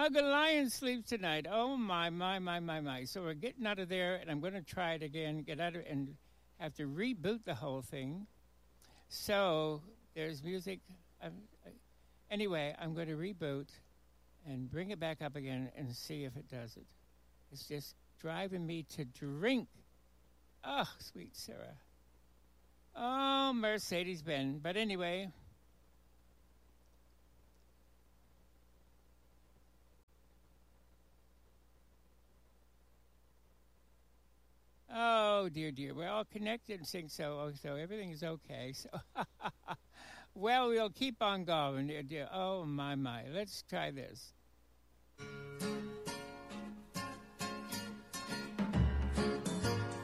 Ugly Lion sleeps tonight. Oh my. So we're getting out of there, and I'm going to try it again. Get out of and have to reboot the whole thing. So there's music. Anyway, I'm going to reboot and bring it back up again and see if it does it. It's just driving me to drink. Oh, sweet Sarah. Oh, Mercedes-Benz. But anyway. Oh, dear. We're all connected and think so everything is okay. So, well, we'll keep on going, dear. Oh, my. Let's try this.